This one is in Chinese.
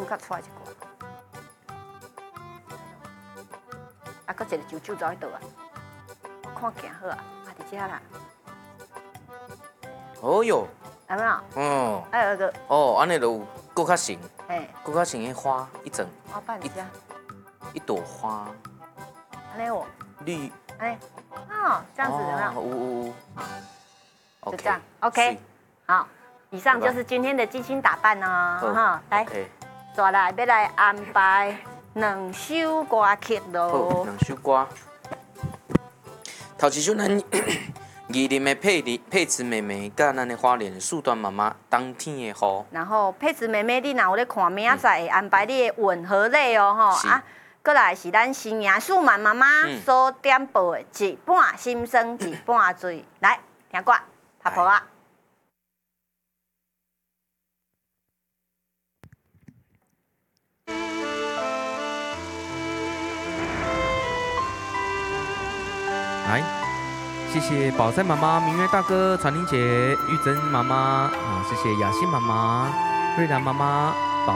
较出来一个。啊，搁一个啾啾走喺倒啊！我看行好啊，伫遮啦。 哦哟， 有没有？ 哦， 还有一个， 哦，安尼就够较成， 哎， 够较成迄花一整我帮你遮， 一朵花， 安尼我， 绿， 哎，哦，这样子有没有？ 有， 就这样 ，OK， 好，以上就是今天的精心打扮哦，哈，来，再来要来安排2首歌曲好， 咯。 2首歌。头一首咱宜林的佩慈妹妹，甲咱的花莲的树端妈妈，冬天的雨。 然后佩慈妹妹，你若有咧看，明仔载会安排你的吻合类哦，吼啊，过来是咱新营树满妈妈所点播的一半心酸一半醉，来听歌，拍婆啊。 来，谢谢宝山妈妈、明月大哥、传玲姐、玉珍妈妈啊，谢谢雅欣妈妈、瑞兰妈妈。